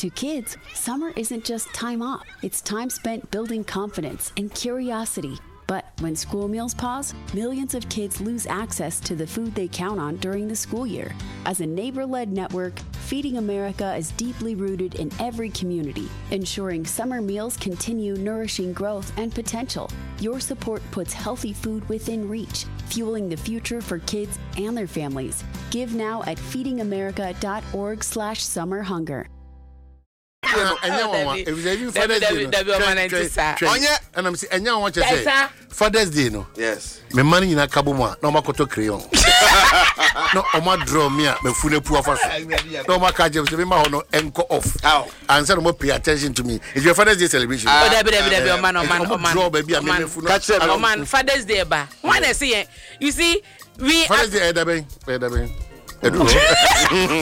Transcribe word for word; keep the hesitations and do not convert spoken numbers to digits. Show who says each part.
Speaker 1: To kids, summer isn't just time off. It's time spent building confidence and curiosity. But when school meals pause, millions of kids lose access to the food they count on during the school year. As a neighbor-led network, Feeding America is deeply rooted in every community, ensuring summer meals continue nourishing growth and potential. Your support puts healthy food within reach, fueling the future for kids and their families. Give now at feedingamerica.org slash summer hunger.
Speaker 2: And I'm saying, and you want to say, Father's Day, no?
Speaker 3: Yes.
Speaker 2: My money in a kabuma, no makoto crayon. No, Oma draw me, me fune poor first. No, my card, you say, no, and go off.
Speaker 3: How?
Speaker 2: And so, pay attention to me. It's your Father's Day celebration.
Speaker 4: Oh, there be, there be, there be, oh man, oh man, oh man.
Speaker 2: Draw, baby, I'm
Speaker 4: man, oh man, Father's Day, ba. When I see it, you see, we.
Speaker 2: Father's Day, Edabe, Edabe.